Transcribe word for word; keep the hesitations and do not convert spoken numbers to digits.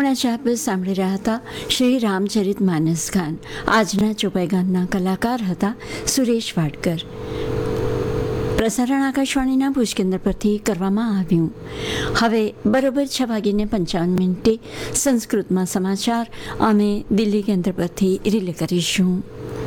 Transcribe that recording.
હમણાં જ આપ સાંભળી રહ્યા હતા શ્રી રામચરિત માનસ ગાન. આજના ચોપાઈ ગાનના કલાકાર હતા સુરેશ વાડકર. પ્રસારણ આકાશવાણીના ભુજ કેન્દ્ર પરથી કરવામાં આવ્યું. હવે બરોબર છ વાગીને પંચાવન મિનિટે સંસ્કૃતમાં સમાચાર અમે દિલ્હી કેન્દ્ર પરથી રિલે કરીશું.